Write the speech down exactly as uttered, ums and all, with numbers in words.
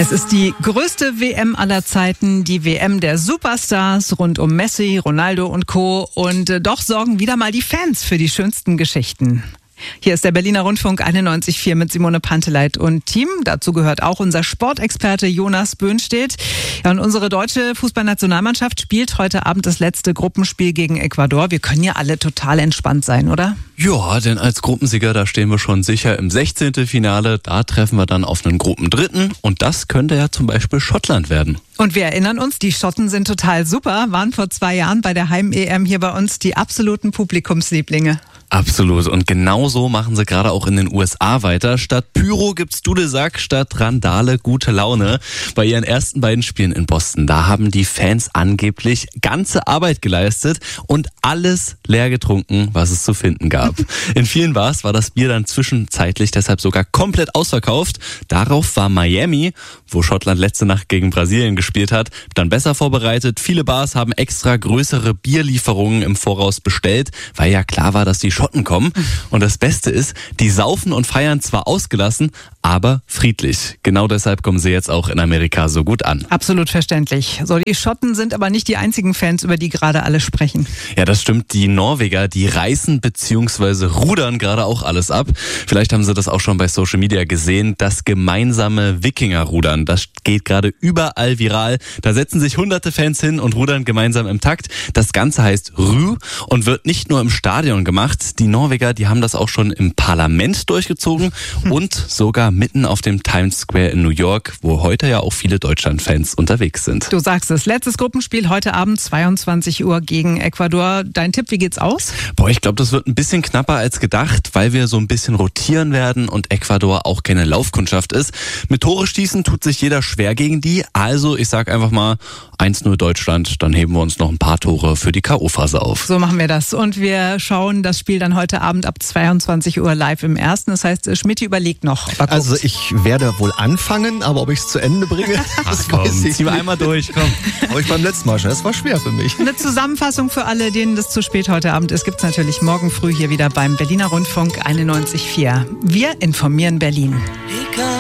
Es ist die größte W M aller Zeiten, die W M der Superstars rund um Messi, Ronaldo und Co. Und äh, doch sorgen wieder mal die Fans für die schönsten Geschichten. Hier ist der Berliner Rundfunk einundneunzig Komma vier mit Simone Panteleit und Team. Dazu gehört auch unser Sportexperte Jonas Böhnstedt. Ja, und unsere deutsche Fußballnationalmannschaft spielt heute Abend das letzte Gruppenspiel gegen Ecuador. Wir können ja alle total entspannt sein, oder? Ja, denn als Gruppensieger, da stehen wir schon sicher im sechzehnten Finale. Da treffen wir dann auf einen Gruppendritten. Und das könnte ja zum Beispiel Schottland werden. Und wir erinnern uns, die Schotten sind total super, waren vor zwei Jahren bei der Heim-E M hier bei uns die absoluten Publikumslieblinge. Absolut. Und genauso machen sie gerade auch in den U S A weiter. Statt Pyro gibt's Dudelsack, statt Randale gute Laune. Bei ihren ersten beiden Spielen in Boston, da haben die Fans angeblich ganze Arbeit geleistet und alles leer getrunken, was es zu finden gab. In vielen Bars war das Bier dann zwischenzeitlich deshalb sogar komplett ausverkauft. Darauf war Miami, wo Schottland letzte Nacht gegen Brasilien gespielt hat, dann besser vorbereitet. Viele Bars haben extra größere Bierlieferungen im Voraus bestellt, weil ja klar war, dass die Schotten kommen. Und das Beste ist, die saufen und feiern zwar ausgelassen, aber friedlich. Genau deshalb kommen sie jetzt auch in Amerika so gut an. Absolut verständlich. So, die Schotten sind aber nicht die einzigen Fans, über die gerade alle sprechen. Ja, das stimmt. Die Norweger, die reißen bzw. rudern gerade auch alles ab. Vielleicht haben sie das auch schon bei Social Media gesehen. Das gemeinsame Wikingerrudern, das geht gerade überall viral. Da setzen sich hunderte Fans hin und rudern gemeinsam im Takt. Das Ganze heißt Rü und wird nicht nur im Stadion gemacht. Die Norweger, die haben das auch schon im Parlament durchgezogen und sogar mitten auf dem Times Square in New York, wo heute ja auch viele Deutschland-Fans unterwegs sind. Du sagst es, letztes Gruppenspiel heute Abend zweiundzwanzig Uhr gegen Ecuador. Dein Tipp, wie geht's aus? Boah, ich glaube, das wird ein bisschen knapper als gedacht, weil wir so ein bisschen rotieren werden und Ecuador auch keine Laufkundschaft ist. Mit Tore schießen tut sich jeder schwer gegen die, also ich sag einfach mal eins null Deutschland, dann heben wir uns noch ein paar Tore für die K O-Phase auf. So machen wir das und wir schauen das Spiel dann heute Abend ab zweiundzwanzig Uhr live im Ersten. Das heißt, Schmidt überlegt noch. Also ich werde wohl anfangen, aber ob ich es zu Ende bringe, das Ach, komm, weiß ich zieh mal einmal durch, komm. Aber ich beim letzten Mal schon, das war schwer für mich. Eine Zusammenfassung für alle, denen das zu spät heute Abend ist, gibt's natürlich morgen früh hier wieder beim Berliner Rundfunk einundneunzig Komma vier. Wir informieren Berlin.